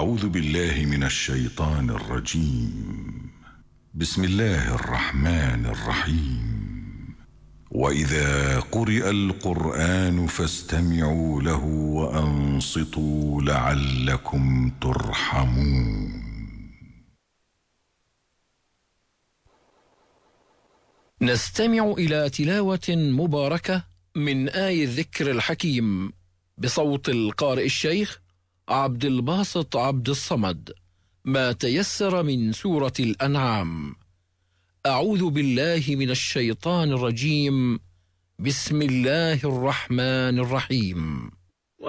أعوذ بالله من الشيطان الرجيم. بسم الله الرحمن الرحيم. وإذا قرئ القرآن فاستمعوا له وأنصتوا لعلكم ترحمون. نستمع إلى تلاوة مباركة من آي الذكر الحكيم بصوت القارئ الشيخ عبد الباسط عبد الصمد، ما تيسر من سورة الأنعام. أعوذ بالله من الشيطان الرجيم. بسم الله الرحمن الرحيم.